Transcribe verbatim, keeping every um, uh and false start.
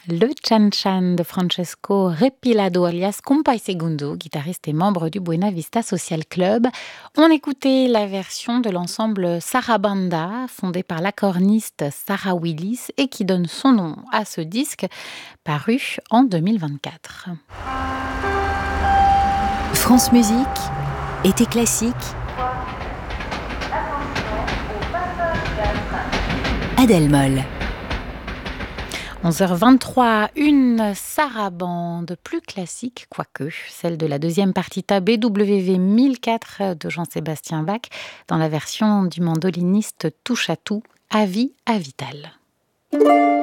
Le Chan Chan de Francesco Repilado alias Compay Segundo, guitariste et membre du Buena Vista Social Club. On écoutait la version de l'ensemble Sarabanda, fondé par la corniste Sarah Willis et qui donne son nom à ce disque paru en deux mille vingt-quatre. France Musique, été classique. Adèle Moll. onze heures vingt-trois, une sarabande plus classique, quoique, celle de la deuxième partita B W V mille quatre de Jean-Sébastien Bach, dans la version du mandoliniste Touche à tout, Avis à Vital.